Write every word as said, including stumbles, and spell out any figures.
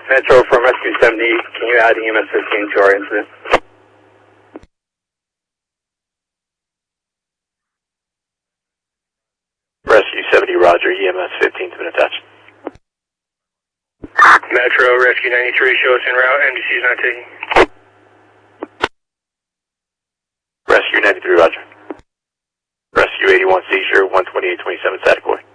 Metro from Rescue seventy, can you add E M S fifteen to our incident? Rescue seventy, roger, E M S fifteen has been attached. Metro, Rescue ninety-three, show us en route, M D C is not taking. Rescue ninety-three, roger. Rescue eighty-one, seizure, one twenty-eight twenty-seven, static boy.